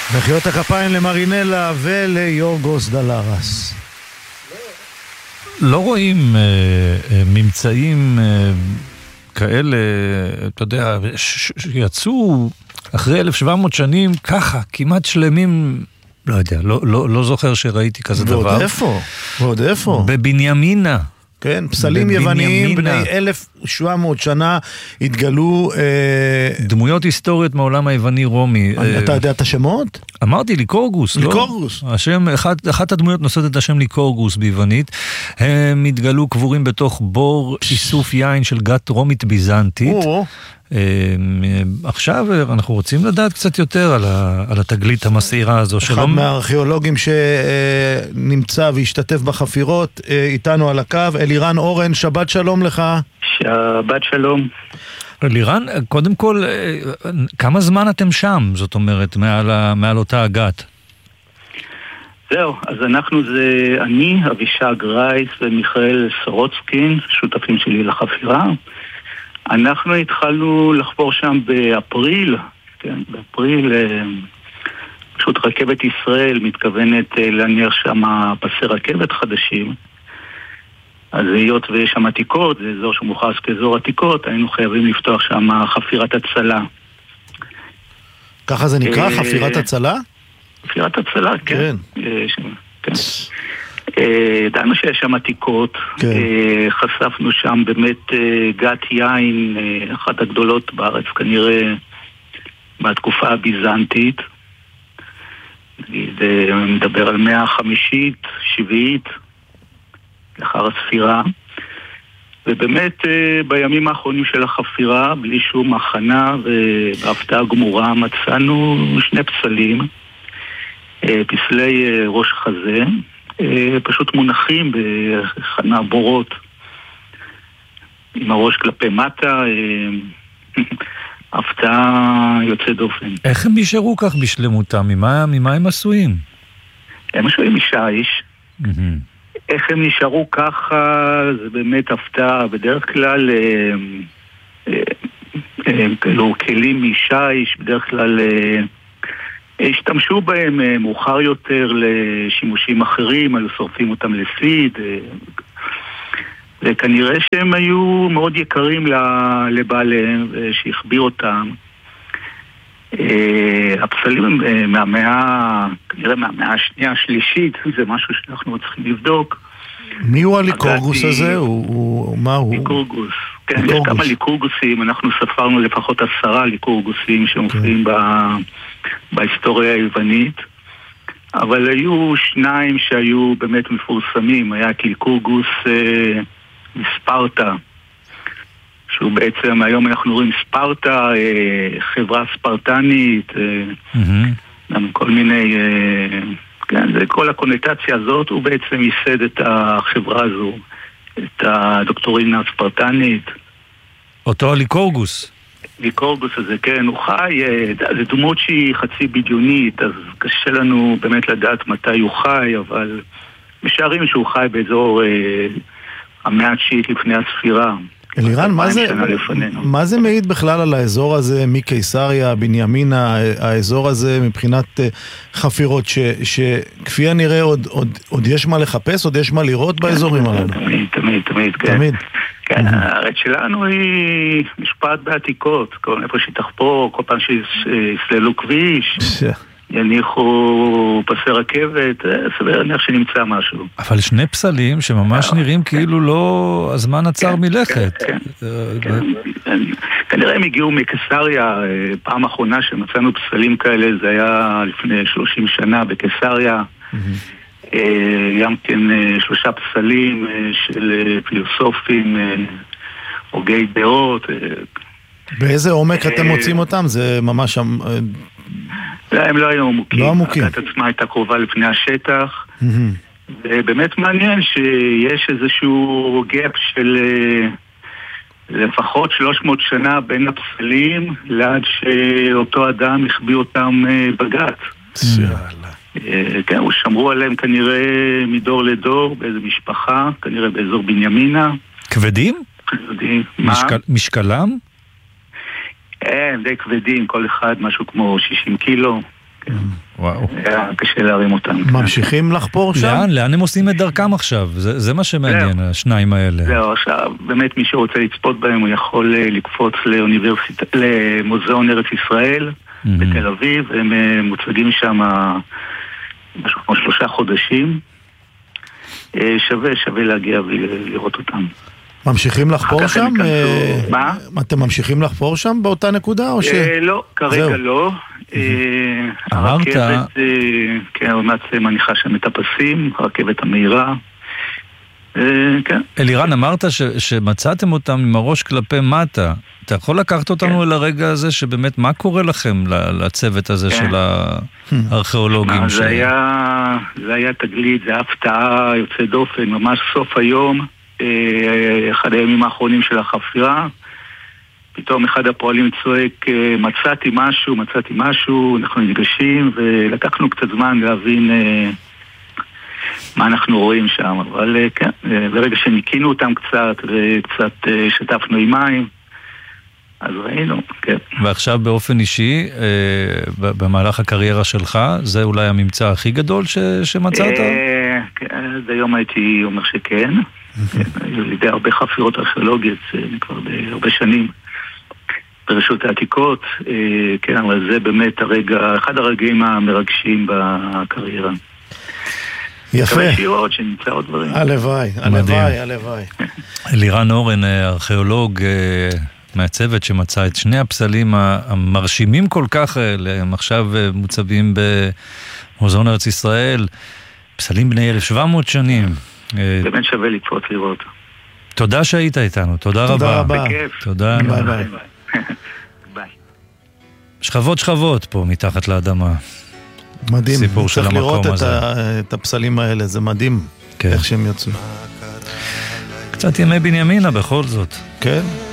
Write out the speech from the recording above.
מחיאות הכפיים למרינלה וליורגוס דלרס. לא רואים ממצאים כאלה, אתה יודע, שיצאו אחרי 1700 שנים ככה, כמעט שלמים, לא יודע, לא זוכר שראיתי כזה דבר. ועוד איפה? ועוד איפה? בבנימינה. כן, פסלים יווניים בני 1700 שנה התגלו דמויות היסטוריות מהעולם היווני-רומי. אתה יודע את השמות? אמרתי ליקורגוס, לא? ליקורגוס. השם, אחת הדמויות נושאת את השם ליקורגוס ביוונית. הם התגלו קבורים בתוך בור איסוף יין של גת רומית ביזנטית. עכשיו אנחנו רוצים לדעת קצת יותר על התגלית המסעירה הזו. אחד מהארכיאולוגים שנמצא והשתתף בחפירות איתנו על הקו, אלירן אורן, שבת שלום לך. שבת שלום. אלירן, קודם כל, כמה זמן אתם שם? זאת אומרת, מעל אותה אגת? זהו, אז זה אני, אבישג רייס ומיכאל סורוצקין, שותפים שלי לחפירה. אנחנו התחלנו לחפור שם באפריל, כן, באפריל, פשוט רכבת ישראל מתכוונת להניח שם פסי רכבת חדשים. אז היות ויש שם עתיקות, זה אזור שמוכרז כאזור עתיקות, היינו חייבים לפתוח שם חפירת הצלה. ככה זה נקרא, חפירת הצלה? חפירת הצלה, כן. כן. ידענו שיש שם עתיקות, חשפנו שם באמת גת יין, אחת הגדולות בארץ כנראה בתקופה הביזנטית, מדבר על 150, 70 לאחר הספירה, ובאמת בימים האחרונים של החפירה, בלי שום הכנה ובהפתעה גמורה, מצאנו שני פסלים, פסלי ראש חזה, פשוט מונחים בחנה בורות עם הראש כלפי מטה, הפתעה יוצא דופן. איך הם נשארו כך בשלמותם? ממה הם עשויים? הם עשויים משיש. איך הם נשארו ככה זה באמת הפתעה. בדרך כלל כלים משיש, בדרך כלל השתמשו בהם מאוחר יותר לשימושים אחרים, היו שורפים אותם לסיד, וכנראה שהם היו מאוד יקרים לבעליהם שהחביר אותם. הפסלים הם כנראה מהמאה השנייה השלישית, זה משהו שאנחנו צריכים לבדוק. מי הוא הליקורגוס הזה? מה הוא? ליקורגוס. כן, יש כמה ליקורגוסים, אנחנו ספרנו לפחות 10 ליקורגוסים שמופיעים בהיסטוריה היוונית, אבל היו 2 שהיו באמת מפורסמים. היה את ליקורגוס מספרטה, שהוא בעצם, היום אנחנו רואים ספרטה, חברה ספרטנית, כל מיני, כן, זה כל הקונוטציה הזאת, הוא בעצם ייסד את החברה הזו, את הדוקטורינה הספרטנית. אותו הליקורגוס. ליקורגוס הזה, כן, הוא חי, זה דמות שהיא חצי בדיונית, אז קשה לנו באמת לדעת מתי הוא חי, אבל משערים שהוא חי באזור המאה התשיעית לפני הספירה. אלירן, מה זה מעיד בכלל על האזור הזה מקיסריה, בנימינה, האזור הזה מבחינת חפירות, שכפי הנראה עוד יש מה לחפש, עוד יש מה לראות באזורים הללו? תמיד, כן. כן, הארץ שלנו היא משפט בעתיקות, איפה שתחפור, כל פעם שיסללו כביש, יניחו פסי רכבת, סביר נניח שנמצא משהו. אבל 2 פסלים שממש נראים כאילו לא הזמן עצר מלכת. כנראה הם הגיעו מקיסריה, פעם אחרונה שמצאנו פסלים כאלה זה היה לפני 30 שנה בקיסריה, גם כן 3 פסלים של פילוסופים, הוגי דעות. באיזה עומק אתם מוצאים אותם? זה ממש... הם לא היו עמוקים. לא עמוקים. הגת עצמה הייתה קרובה לפני השטח. ובאמת מעניין שיש איזשהו גאפ של לפחות 300 שנה בין הפסלים, לעד שאותו אדם החביא אותם בגת. כן, הוא שמרו עליהם כנראה מדור לדור, באיזו משפחה, כנראה באזור בנימינה. כבדים? כבדים. משקלם? הם די כבדים, כל אחד משהו כמו 60 קילו. וואו. היה קשה להרים אותם. ממשיכים לחפור שם? לאן הם עושים את דרכם עכשיו? זה מה שמעניין, השניים האלה. זהו, עכשיו, באמת מי שרוצה לצפות בהם, הוא יכול לקפוץ למוזיאון ארץ ישראל, בתל אביב, הם מוצגים שם משהו כמו 3 חודשים. שווה להגיע ולראות אותם. ממשיכים לחפור שם? מה? אתם ממשיכים לחפור שם באותה נקודה או ש... לא, כרגע לא. הרכבת, כן, עוד מעט מניחה שם את הפסים, הרכבת המהירה. כן. אלירן, אמרת שמצאתם אותם עם הראש כלפי מטה. אתה יכול לקחת אותנו אל הרגע הזה שבאמת מה קורה לכם לצוות הזה של הארכיאולוגים? זה היה תגלית, זה הפתעה יוצא דופן, ממש סוף היום, אחד הימים האחרונים של החפירה, פתאום אחד הפועלים צועק, מצאתי משהו, אנחנו נפגשים ולקחנו קצת זמן להבין מה אנחנו רואים שם, אבל כן, ברגע שניקינו אותם וקצת שטפנו עם מים, אז ראינו, כן. ועכשיו באופן אישי, במהלך הקריירה שלך, זה אולי הממצא הכי גדול שמצאת? עד היום הייתי אומר שכן. היו לידי הרבה חפירות ארכיאולוגיות, כבר הרבה שנים, ברשות העתיקות, כן, אבל זה באמת אחד הרגעים המרגשים בקריירה. יפה. כמה שירות שנמצא עוד דברים. הלוואי. אלירן אורן, ארכיאולוג מהצוות שמצא את שני הפסלים המרשימים כל כך האלה, הם עכשיו מוצבים במוזיאון ארץ ישראל, פסלים בני 1700 שנים. באמת שווה לקפוץ לראות. תודה שהיית איתנו, תודה רבה. בכיף. תודה. ביי. שכבות פה מתחת לאדמה. מדהים, סיפור של צריך לראות המקום הזה. את הפסלים האלה, זה מדהים איך שהם יצאו. קצת ימי בנימינה בכל זאת. כן.